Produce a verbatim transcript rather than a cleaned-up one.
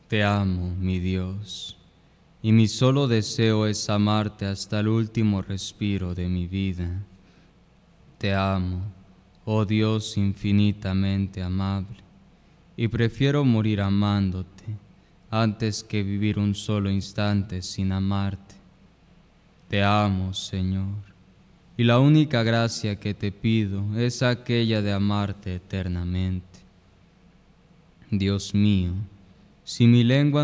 Te amo, mi Dios, y mi solo deseo es amarte hasta el último respiro de mi vida. Te amo, oh Dios infinitamente amable, y prefiero morir amándote antes que vivir un solo instante sin amarte. Te amo, Señor, y la única gracia que te pido es aquella de amarte eternamente. Dios mío, si mi lengua